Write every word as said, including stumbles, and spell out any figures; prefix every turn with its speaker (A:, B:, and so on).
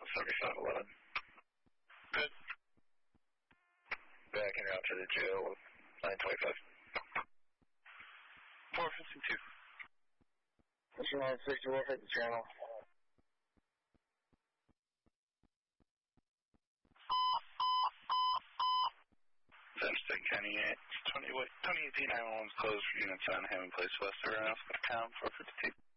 A: seventy-five eleven.
B: Good.
A: Back and out to the jail, nine twenty-five.
B: four fifty-two.
A: This is nine sixty-one, hit the channel.
B: Thursday, County eight, twenty, twenty eighteen nine one one's closed for units on Hammond Place West. Everyone else go to town, four fifty-two.